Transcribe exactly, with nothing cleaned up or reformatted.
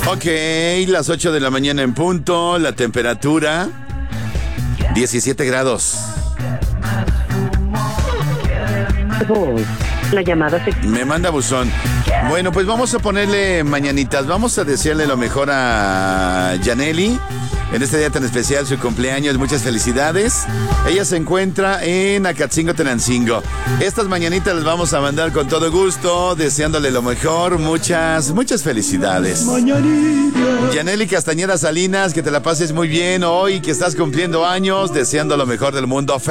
Ok, las ocho de la mañana en punto, la temperatura diecisiete grados. La llamada se... Me manda buzón. Bueno, pues vamos a ponerle mañanitas. Vamos a desearle lo mejor a Yaneli en este día tan especial, su cumpleaños. Muchas felicidades. Ella se encuentra en Acatzingo, Tenancingo. Estas mañanitas las vamos a mandar con todo gusto, deseándole lo mejor. Muchas, muchas felicidades. Yaneli Castañeda Salinas, que te la pases muy bien hoy, que estás cumpliendo años, deseando lo mejor del mundo.